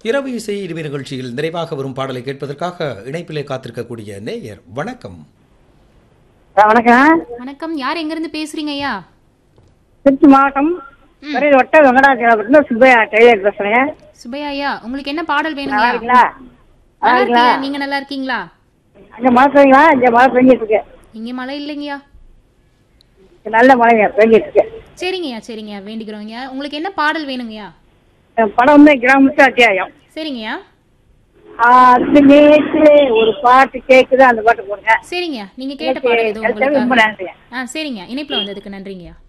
இரவு இசை இருவி நிகழ்ச்சியில் நிறைவாக வரும் பாடலை கேட்பதற்காக இணைப்பிலே காத்திருக்கக்கூடிய நேயர் வணக்கம். வணக்கம். வணக்கம். யார் எங்க இருந்து பேசுறீங்க ஐயா? திருச்சி மாவட்டம் வட்ட வெங்கடாச்சலம் சுப்பையா டெய்லர் பேசுறேன். சுப்பையா ஐயா, உங்களுக்கு என்ன பாடல் வேணும்? நல்லா இருக்கீங்களா? நல்லா இருக்கீங்களா? நீங்க நல்லா இருக்கீங்களா? அங்க மழை பெய்யுங்களா? இங்க மழை பெஞ்சிட்டு இருக்கு. இங்க மழை இல்லைங்கய்யா. நல்ல மழைங்க பெஞ்சிட்டு இருக்கு. சரிங்கய்யா சரிங்கய்யா, வேண்டிக்கிறோங்க. உங்களுக்கு என்ன பாடல் வேணுங்கய்யா? படம் வந்து கிராமத்து அத்தியாயம். சரிங்கய்யா. அது நேற்று ஒரு பாட்டு கேக்குது, அந்த பாட்டு போடுங்க. சரிங்கய்யா, நீங்க கேட்ட பாடல் எதுவும் ரொம்ப உங்களுக்கு? நன்றி. சரிங்க, இணைப்புல வந்ததுக்கு நன்றிங்கய்யா.